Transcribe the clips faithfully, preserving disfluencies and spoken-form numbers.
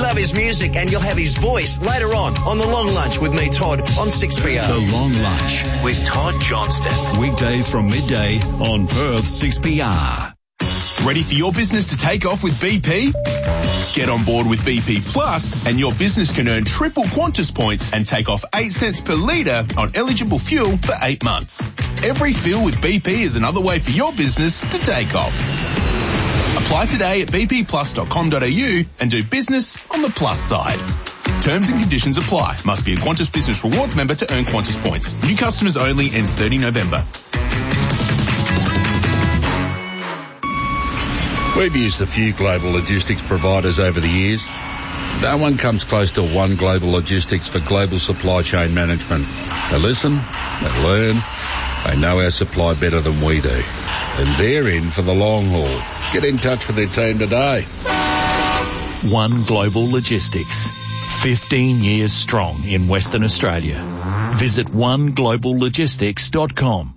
love his music and you'll have his voice later on on The Long Lunch with me, Todd, on six P R. The Long Lunch with Todd Johnston. Weekdays from midday on Perth six P R. Ready for your business to take off with B P? Get on board with B P Plus and your business can earn triple Qantas points and take off eight cents per litre on eligible fuel for eight months. Every fill with B P is another way for your business to take off. Apply today at b p plus dot com dot a u and do business on the plus side. Terms and conditions apply. Must be a Qantas Business Rewards member to earn Qantas points. New customers only, ends thirty November. We've used a few global logistics providers over the years. No one comes close to One Global Logistics for global supply chain management. They listen, they learn, they know our supply better than we do. And they're in for the long haul. Get in touch with their team today. One Global Logistics. fifteen years strong in Western Australia. Visit one global logistics dot com.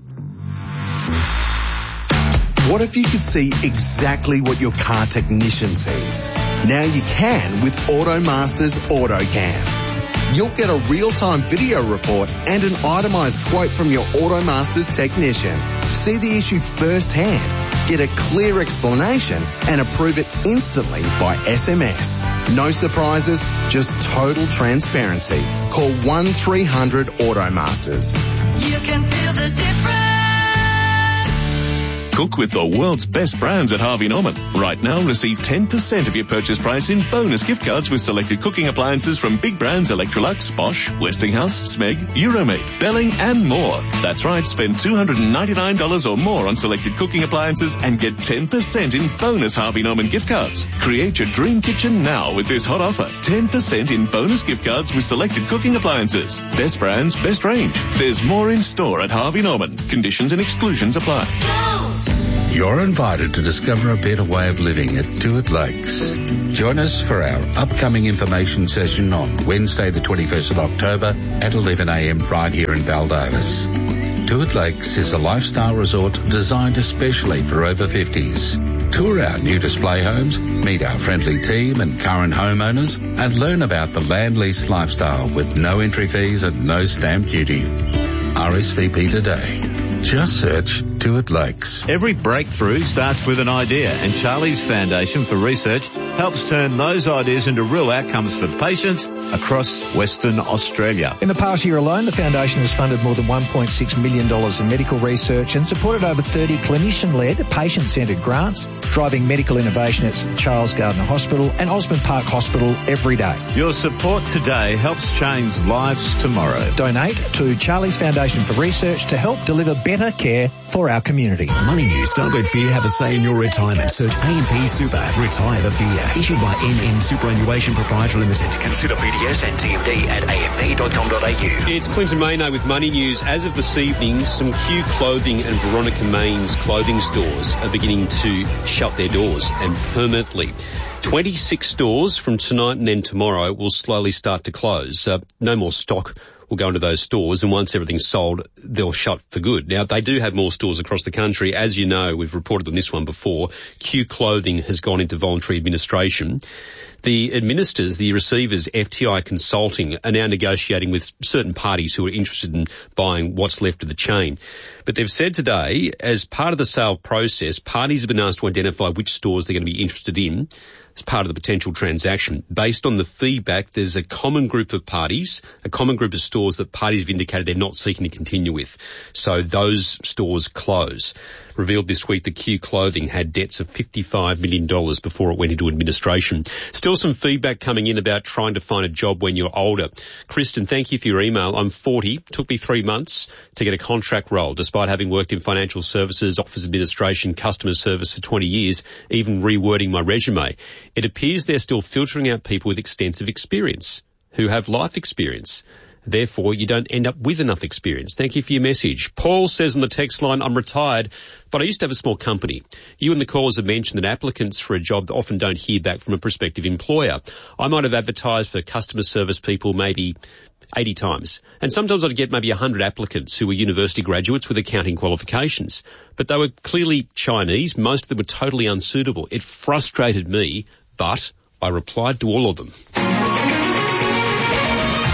What if you could see exactly what your car technician sees? Now you can with AutoMaster's AutoCam. You'll get a real-time video report and an itemised quote from your AutoMaster's technician. See the issue firsthand, get a clear explanation and approve it instantly by S M S. No surprises, just total transparency. Call one three hundred AutoMasters. You can feel the difference. Cook with the world's best brands at Harvey Norman. Right now, receive ten percent of your purchase price in bonus gift cards with selected cooking appliances from big brands Electrolux, Bosch, Westinghouse, Smeg, Euromate, Belling and more. That's right, spend two hundred ninety-nine dollars or more on selected cooking appliances and get ten percent in bonus Harvey Norman gift cards. Create your dream kitchen now with this hot offer. ten percent in bonus gift cards with selected cooking appliances. Best brands, best range. There's more in store at Harvey Norman. Conditions and exclusions apply. You're invited to discover a better way of living at Tuart Lakes. Join us for our upcoming information session on Wednesday the twenty-first of October at eleven a m right here in Baldovis. Tuart Lakes is a lifestyle resort designed especially for over fifties. Tour our new display homes, meet our friendly team and current homeowners, and learn about the land lease lifestyle with no entry fees and no stamp duty. R S V P today. Just search Tuart Lakes. Every breakthrough starts with an idea, and Charlie's Foundation for Research helps turn those ideas into real outcomes for patients across Western Australia. In the past year alone, the Foundation has funded more than one point six million dollars in medical research and supported over thirty clinician-led, patient-centred grants, driving medical innovation at Charles Gardner Hospital and Osborne Park Hospital every day. Your support today helps change lives tomorrow. Donate to Charlie's Foundation for Research to help deliver better care for our community. Money News, don't let fear have a say in your retirement. Search A M P Super. Retire the fear. Issued by N M Superannuation Proprietary Limited. Consider B D S and T M D at a m p dot com dot a u. It's Clinton Mayno with Money News. As of this evening, some Q Clothing and Veronica Main's clothing stores are beginning to shut their doors, and permanently. twenty-six stores from tonight and then tomorrow will slowly start to close. Uh, no more stock will go into those stores, and once everything's sold, they'll shut for good. Now, they do have more stores across the country. As you know, we've reported on this one before. Q Clothing has gone into voluntary administration. The administrators, the receivers, F T I Consulting, are now negotiating with certain parties who are interested in buying what's left of the chain. But they've said today, as part of the sale process, parties have been asked to identify which stores they're going to be interested in as part of the potential transaction. Based on the feedback, there's a common group of parties, a common group of stores that parties have indicated they're not seeking to continue with. So those stores close. Revealed this week that Q Clothing had debts of fifty-five million dollars before it went into administration. Still some feedback coming in about trying to find a job when you're older. Kristen, thank you for your email. I'm forty. Took me three months to get a contract role, despite having worked in financial services, office administration, customer service for twenty years, even rewording my resume. It appears they're still filtering out people with extensive experience, who have life experience. Therefore, you don't end up with enough experience. Thank you for your message. Paul says on the text line, I'm retired, but I used to have a small company. You and the callers have mentioned that applicants for a job often don't hear back from a prospective employer. I might have advertised for customer service people maybe eighty times. And sometimes I'd get maybe one hundred applicants who were university graduates with accounting qualifications. But they were clearly Chinese. Most of them were totally unsuitable. It frustrated me, but I replied to all of them.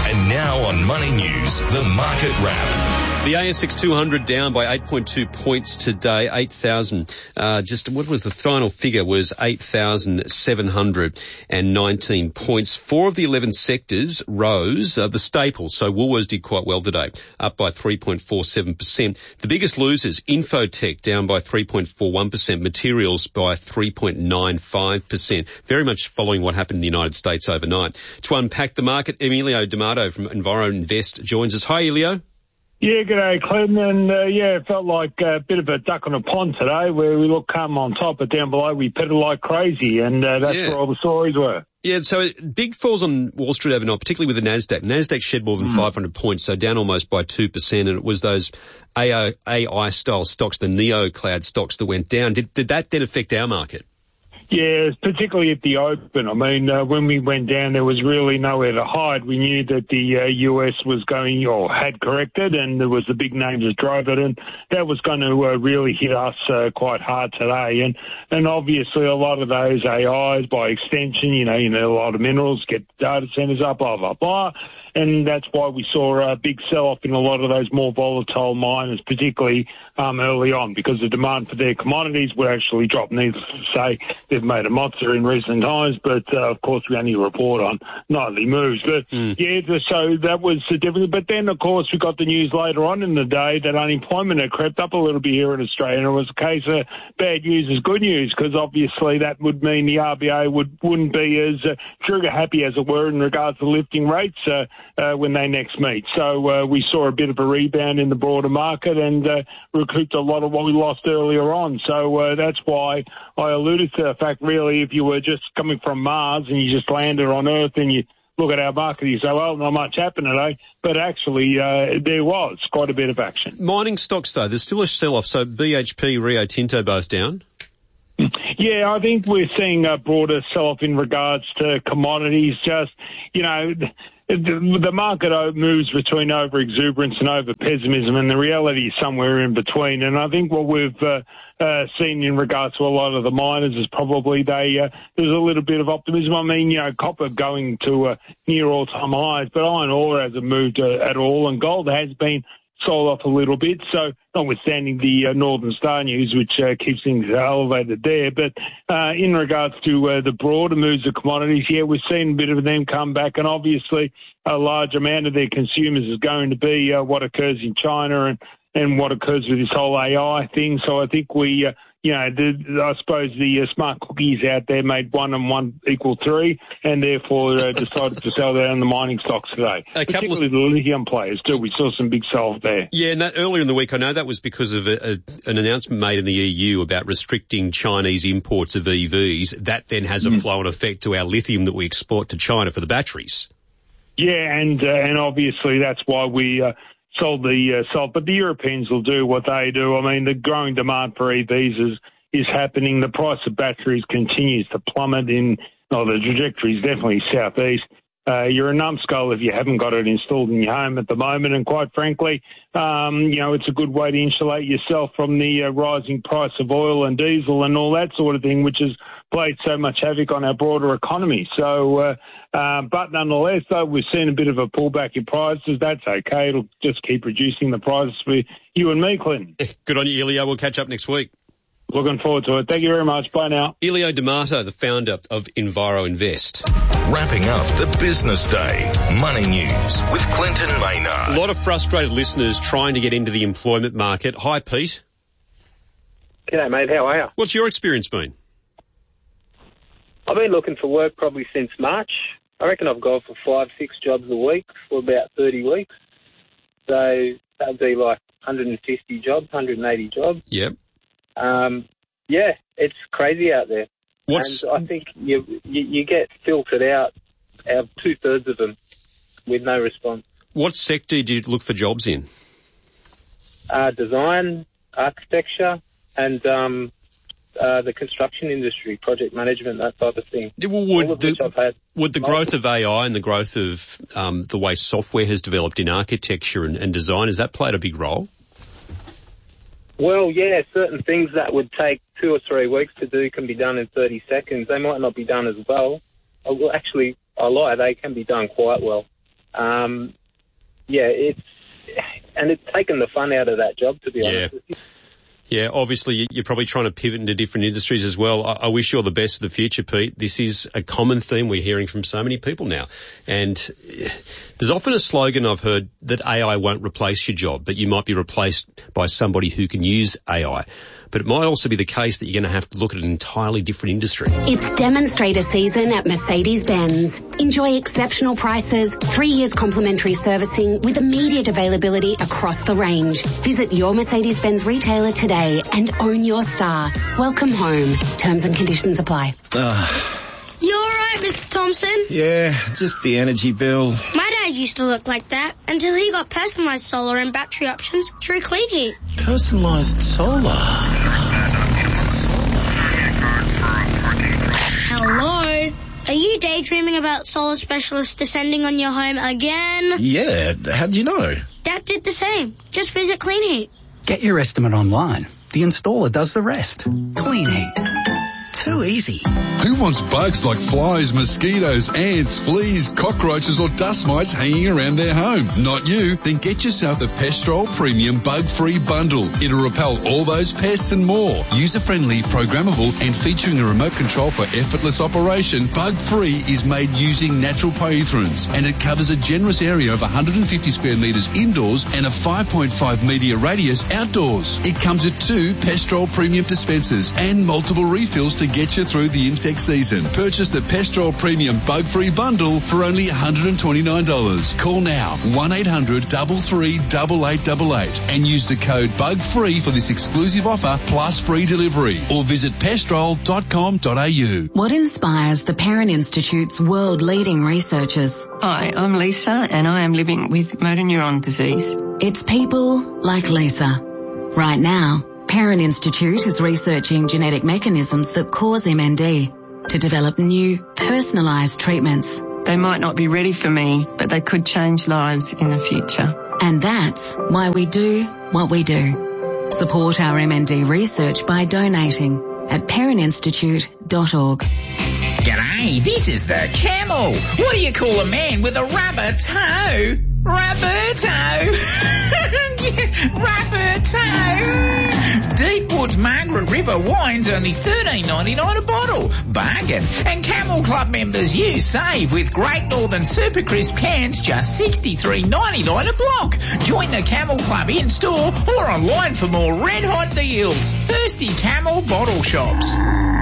And now on Money News, the Market Wrap. The A S X two hundred down by eight point two points today, eight thousand. Uh, just what was the final figure was eight thousand seven hundred nineteen points. Four of the eleven sectors rose. Uh, the staples, so Woolworths did quite well today, up by three point four seven percent. The biggest losers, Infotech down by three point four one percent, materials by three point nine five percent. Very much following what happened in the United States overnight. To unpack the market, Emilio D'Amato from Enviro Invest joins us. Hi, Emilio. Yeah, g'day, Clem. And, uh, yeah, it felt like a bit of a duck on a pond today where we look calm on top, but down below we pedal like crazy, and uh, that's yeah. where all the stories were. Yeah, so big falls on Wall Street overnight, particularly with the Nasdaq. Nasdaq shed more than mm. five hundred points, so down almost by two percent, and it was those A I-style stocks, the neo-cloud stocks that went down. Did, did that then affect our market? Yeah, particularly at the open. I mean, uh, when we went down, there was really nowhere to hide. We knew that the uh, U S was going, or had corrected, and there was the big names that drove it, and that was going to uh, really hit us uh, quite hard today. And and obviously, a lot of those A Is, by extension, you know, you know, a lot of minerals get data centers up, blah blah blah. And that's why we saw a big sell-off in a lot of those more volatile miners, particularly um, early on, because the demand for their commodities would actually drop. Needless to say, they've made a monster in recent times, but uh, of course we only report on nightly moves. But mm. yeah, so that was the difference. But then, of course, we got the news later on in the day that unemployment had crept up a little bit here in Australia, and it was a case of bad news is good news, because obviously that would mean the R B A would, wouldn't be as uh, trigger-happy, as it were, in regards to lifting rates uh, Uh, when they next meet. So uh, we saw a bit of a rebound in the broader market and uh, recouped a lot of what we lost earlier on. So uh, that's why I alluded to the fact, really, if you were just coming from Mars and you just landed on Earth and you look at our market, you say, well, not much happened today. But actually, uh, there was quite a bit of action. Mining stocks, though, there's still a sell-off. So B H P, Rio Tinto both down. Yeah, I think we're seeing a broader sell-off in regards to commodities. Just, you know, the, the market moves between over-exuberance and over-pessimism, and the reality is somewhere in between. And I think what we've uh, uh, seen in regards to a lot of the miners is probably they uh, there's a little bit of optimism. I mean, you know, copper going to uh, near all-time highs, but iron ore hasn't moved uh, at all, and gold has been sold off a little bit, so notwithstanding the uh, Northern Star news, which uh, keeps things elevated there. But uh, in regards to uh, the broader moves of commodities, yeah, we've seen a bit of them come back, and obviously a large amount of their consumers is going to be uh, what occurs in China and, and what occurs with this whole A I thing. So I think we... Uh, You know, the, I suppose the uh, smart cookies out there made one and one equal three, and therefore uh, decided to sell down the mining stocks today. A Particularly of... the lithium players too. We saw some big sell there. Yeah, and that, earlier in the week, I know that was because of a, a, an announcement made in the E U about restricting Chinese imports of E Vs. That then has a mm. flow-on effect to our lithium that we export to China for the batteries. Yeah, and uh, and obviously that's why we. Uh, sold the uh, salt, but the Europeans will do what they do. I mean, the growing demand for E Vs is, is happening. The price of batteries continues to plummet in, oh, the trajectory is definitely southeast. Uh, you're a numbskull if you haven't got it installed in your home at the moment, and quite frankly, um, you know, it's a good way to insulate yourself from the uh, rising price of oil and diesel and all that sort of thing, which has played so much havoc on our broader economy. So, uh, uh, but nonetheless, though, we've seen a bit of a pullback in prices. That's okay. It'll just keep reducing the prices for you and me, Clinton. Good on you, Elio. We'll catch up next week. Looking forward to it. Thank you very much. Bye now. Elio D'Amato, the founder of Enviro Invest. Wrapping up the business day. Money News with Clinton Maynard. A lot of frustrated listeners trying to get into the employment market. Hi, Pete. G'day, mate. How are you? What's your experience been? I've been looking for work probably since March. I reckon I've gone for five, six jobs a week for about thirty weeks. So that'd be like one hundred fifty jobs, one hundred eighty jobs. Yep. Um, yeah, it's crazy out there. What's... And I think you, you, you get filtered out, out two-thirds of them with no response. What sector do you look for jobs in? Uh, design, architecture, and um, uh, the construction industry, project management, that type of thing. Well, would All of the, which I've had. Would the growth of A I and the growth of um, the way software has developed in architecture and, and design, has that played a big role? Well, yeah, certain things that would take two or three weeks to do can be done in thirty seconds. They might not be done as well. Well, actually, I lie, they can be done quite well. Um, yeah, it's and it's taken the fun out of that job, to be Yeah. honest with you. Yeah, obviously you're probably trying to pivot into different industries as well. I, I wish you all the best for the future, Pete. This is a common theme we're hearing from so many people now. And there's often a slogan I've heard that A I won't replace your job, but you might be replaced by somebody who can use A I. But it might also be the case that you're going to have to look at an entirely different industry. It's demonstrator season at Mercedes-Benz. Enjoy exceptional prices, three years complimentary servicing with immediate availability across the range. Visit your Mercedes-Benz retailer today and own your star. Welcome home. Terms and conditions apply. Uh, You alright, Mister Thompson? yeah, just the energy bill. My dad used to look like that until he got personalised solar and battery options through Clean Heat. Personalised solar. Hello? Are you daydreaming about solar specialists descending on your home again? Yeah, how'd you know? Dad did the same. Just visit Clean Heat. Get your estimate online. The installer does the rest. Clean Heat. Too easy. Who wants bugs like flies, mosquitoes, ants, fleas, cockroaches or dust mites hanging around their home? Not you. Then get yourself the Pestrol Premium Bug-Free Bundle. It'll repel all those pests and more. User-friendly, programmable and featuring a remote control for effortless operation, Bug-Free is made using natural pyrethrins and it covers a generous area of one hundred fifty square metres indoors and a five point five metre radius outdoors. It comes with two Pestrol Premium dispensers and multiple refills to get you through the insect season. Purchase the Pestrol Premium Bug-Free Bundle for only one hundred twenty-nine dollars. Call now one eight hundred three three eight eight eight eight and use the code BUGFREE for this exclusive offer plus free delivery or visit pestrol dot com dot a u. What inspires the Parent Institute's world-leading researchers? Hi, I'm Lisa and I am living with motor neuron disease. It's people like Lisa. Right now, Parent Institute is researching genetic mechanisms that cause M N D to develop new, personalised treatments. They might not be ready for me, but they could change lives in the future. And that's why we do what we do. Support our M N D research by donating at parent institute dot org. G'day, this is the Camel. What do you call a man with a rubber toe? Roberto. Roberto. Deepwood's Margaret River wine's only thirteen ninety-nine a bottle. Bargain. And Camel Club members, you save with Great Northern Super Crisp cans just sixty-three ninety-nine a block. Join the Camel Club in store or online for more red hot deals. Thirsty Camel bottle shops.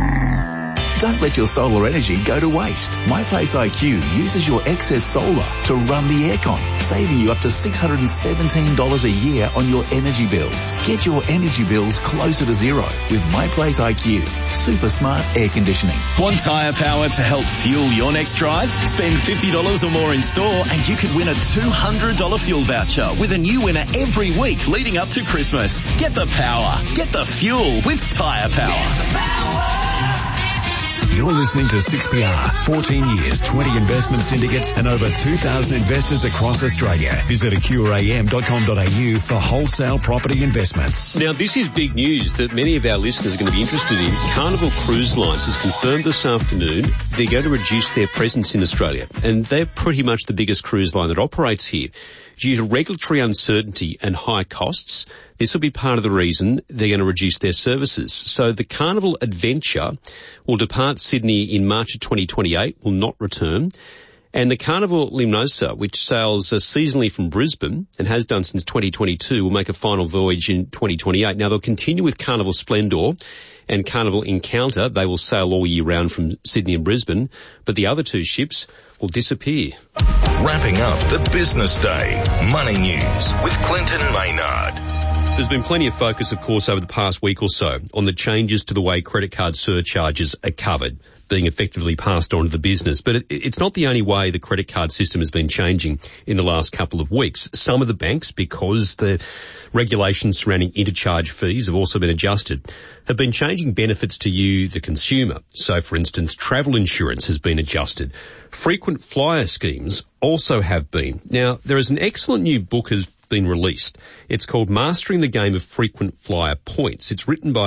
Don't let your solar energy go to waste. MyPlace I Q uses your excess solar to run the aircon, saving you up to six hundred seventeen dollars a year on your energy bills. Get your energy bills closer to zero with MyPlace I Q. Super smart air conditioning. Want tyre power to help fuel your next drive? Spend fifty dollars or more in store and you could win a two hundred dollars fuel voucher with a new winner every week leading up to Christmas. Get the power. Get the fuel with Tyre Power. You're listening to six P R, fourteen years, twenty investment syndicates and over two thousand investors across Australia. Visit acure a m dot com dot a u for wholesale property investments. Now, this is big news that many of our listeners are going to be interested in. Carnival Cruise Lines has confirmed this afternoon they're going to reduce their presence in Australia, and they're pretty much the biggest cruise line that operates here. Due to regulatory uncertainty and high costs, this will be part of the reason they're going to reduce their services. So the Carnival Adventure will depart Sydney in March of twenty twenty-eight, will not return. And the Carnival Limnosa, which sails uh, seasonally from Brisbane and has done since twenty twenty-two, will make a final voyage in twenty twenty-eight. Now, they'll continue with Carnival Splendor and Carnival Encounter. They will sail all year round from Sydney and Brisbane, but the other two ships will disappear. Wrapping up the business day. Money News with Clinton Maynard. There's been plenty of focus, of course, over the past week or so on the changes to the way credit card surcharges are covered, being effectively passed on to the business. But it, it's not the only way the credit card system has been changing in the last couple of weeks. Some of the banks, because the regulations surrounding interchange fees have also been adjusted, have been changing benefits to you, the consumer. So, for instance, travel insurance has been adjusted. Frequent flyer schemes also have been. Now, there is an excellent new book has been released. It's called Mastering the Game of Frequent Flyer Points. It's written by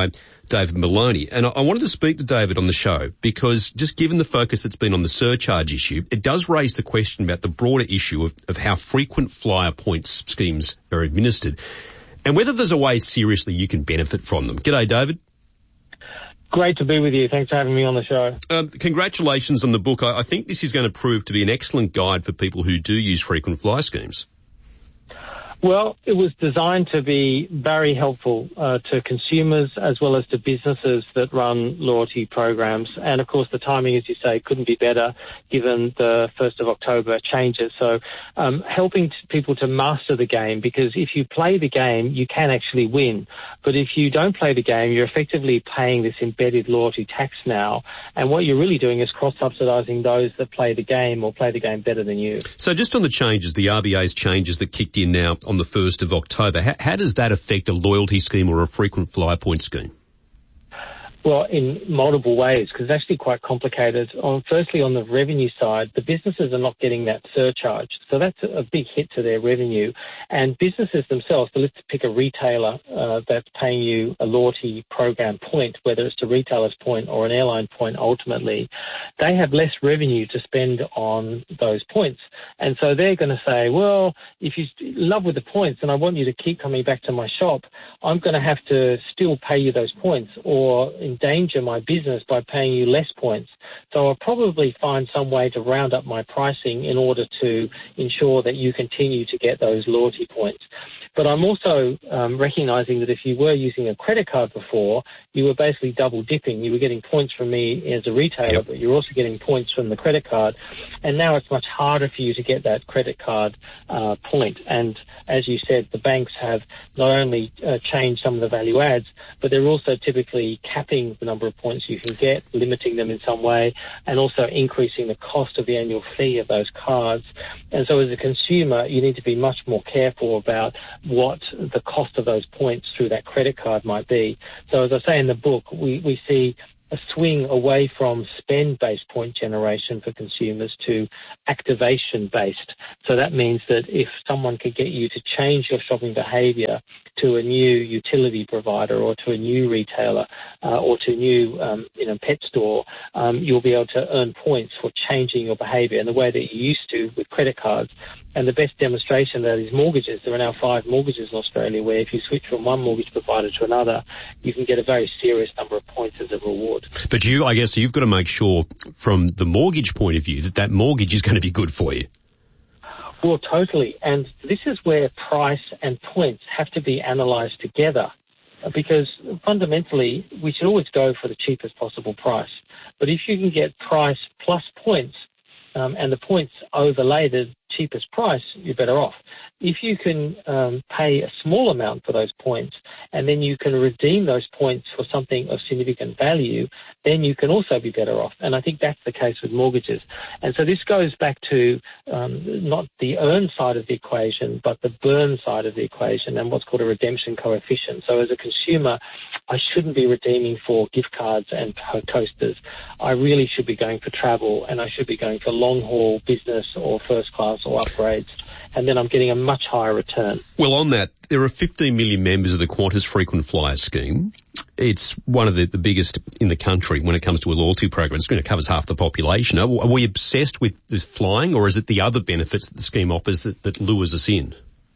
David Maloney. And I, I wanted to speak to David on the show because just given the focus that's been on the surcharge issue, it does raise the question about the broader issue of, of how frequent flyer points schemes are administered and whether there's a way seriously you can benefit from them. G'day, David. Great to be with you. Thanks for having me on the show. Um, congratulations on the book. I, I think this is going to prove to be an excellent guide for people who do use frequent flyer schemes. Well, it was designed to be very helpful uh, to consumers as well as to businesses that run loyalty programs. And, of course, the timing, as you say, couldn't be better given the first of October changes. So um, helping t- people to master the game, because if you play the game, you can actually win. But if you don't play the game, you're effectively paying this embedded loyalty tax now. And what you're really doing is cross-subsidising those that play the game or play the game better than you. So just on the changes, the R B A's changes that kicked in now on the first of October, how, how does that affect a loyalty scheme or a frequent flyer point scheme? Well, in multiple ways, because it's actually quite complicated. On, firstly, on the revenue side, the businesses are not getting that surcharge. So that's a big hit to their revenue. And businesses themselves, so let's pick a retailer uh, that's paying you a loyalty program point, whether it's a retailer's point or an airline point ultimately, they have less revenue to spend on those points. And so they're going to say, well, if you love with the points and I want you to keep coming back to my shop, I'm going to have to still pay you those points or endanger my business by paying you less points. So I'll probably find some way to round up my pricing in order to ensure that you continue to get those loyalty points. But I'm also um, recognising that if you were using a credit card before, you were basically double dipping. You were getting points from me as a retailer, yep. but you're also getting points from the credit card. And now it's much harder for you to get that credit card uh, point. And as you said, the banks have not only uh, changed some of the value adds, but they're also typically capping the number of points you can get, limiting them in some way, and also increasing the cost of the annual fee of those cards. And so as a consumer, you need to be much more careful about what the cost of those points through that credit card might be. So as I say in the book, we, we see a swing away from spend-based point generation for consumers to activation-based. So that means that if someone could get you to change your shopping behaviour to a new utility provider or to a new retailer uh, or to a new um, you know, pet store, um, you'll be able to earn points for changing your behaviour in the way that you used to with credit cards. And the best demonstration of that is mortgages. There are now five mortgages in Australia where if you switch from one mortgage provider to another, you can get a very serious number of points as a reward. But you, I guess, you've got to make sure from the mortgage point of view that that mortgage is going to be good for you. Well, totally. And this is where price and points have to be analysed together, because fundamentally we should always go for the cheapest possible price. But if you can get price plus points um, and the points overlay the cheapest price, you're better off. If you can um, pay a small amount for those points and then you can redeem those points for something of significant value, then you can also be better off. And I think that's the case with mortgages. And so this goes back to um, not the earn side of the equation, but the burn side of the equation and what's called a redemption coefficient. So as a consumer, I shouldn't be redeeming for gift cards and coasters. I really should be going for travel, and I should be going for long-haul business or first class or upgrades. And then I'm getting a much higher return. Well, on that, there are fifteen million members of the Qantas Frequent Flyer Scheme. It's one of the, the biggest in the country when it comes to a loyalty program. It's going to cover half the population. Are, are we obsessed with this flying, or is it the other benefits that the scheme offers that, that lures us in?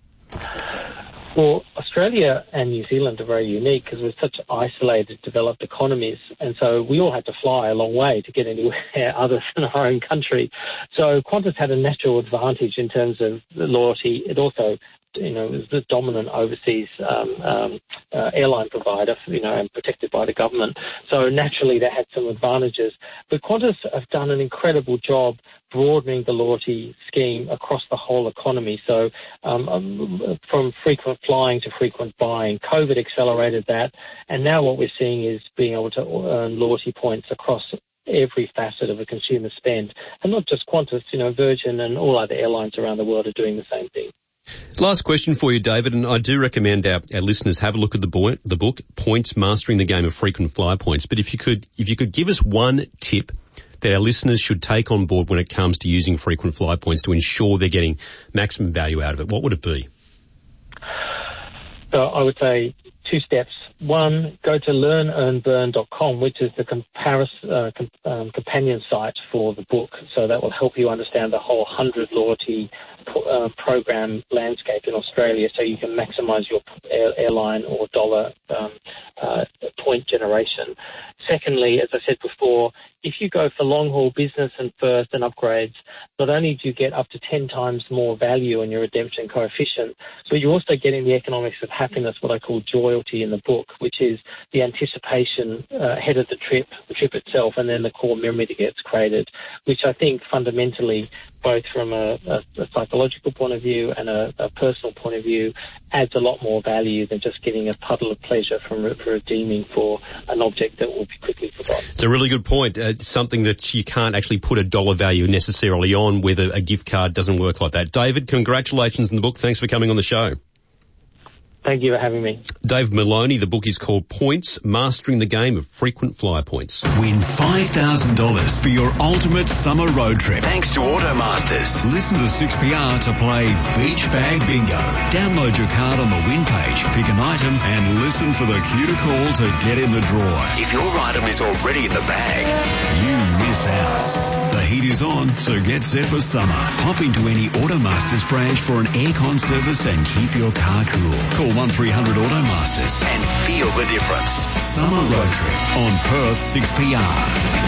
Well, Australia and New Zealand are very unique because we're such isolated, developed economies, and so we all had to fly a long way to get anywhere other than our own country. So Qantas had a natural advantage in terms of the loyalty. It also, you know, was the dominant overseas um, um, uh, airline provider, you know, and protected by the government. So naturally, they had some advantages. But Qantas have done an incredible job broadening the loyalty scheme across the whole economy. So um, um, from frequent flying to frequent buying, COVID accelerated that. And now what we're seeing is being able to earn loyalty points across every facet of a consumer spend. And not just Qantas, you know, Virgin and all other airlines around the world are doing the same thing. Last question for you, David, and I do recommend our, our listeners have a look at the, boy, the book, Points, Mastering the Game of Frequent Flyer Points. But if you could, if you could give us one tip that our listeners should take on board when it comes to using frequent flyer points to ensure they're getting maximum value out of it, what would it be? So I would say two steps. One, go to learn earn burn dot com, which is the comparison, uh, com- um, companion site for the book. So that will help you understand the whole one hundred loyalty uh, program landscape in Australia, so you can maximise your air- airline or dollar um, uh, point generation. Secondly, as I said before, if you go for long-haul business and first and upgrades, not only do you get up to ten times more value in your redemption coefficient, but you're also getting the economics of happiness, what I call joyalty in the book, which is the anticipation uh, ahead of the trip, the trip itself, and then the core memory that gets created, which I think fundamentally, both from a, a, a psychological point of view and a, a personal point of view, adds a lot more value than just getting a puddle of pleasure from re- for redeeming for an object that will be quickly forgotten. It's a really good point. Uh, something that you can't actually put a dollar value necessarily on, whether a gift card doesn't work like that. David, congratulations on the book. Thanks for coming on the show. Thank you for having me. Dave Maloney, the book is called Points, Mastering the Game of Frequent Flyer Points. Win five thousand dollars for your ultimate summer road trip. Thanks to Automasters. Listen to six P R to play Beach Bag Bingo. Download your card on the win page, pick an item, and listen for the cue to call to get in the draw. If your item is already in the bag, you miss out. The heat is on, so get set for summer. Pop into any Automasters branch for an aircon service and keep your car cool. Call one three hundred Automasters and feel the difference. Summer road trip on Perth six P R.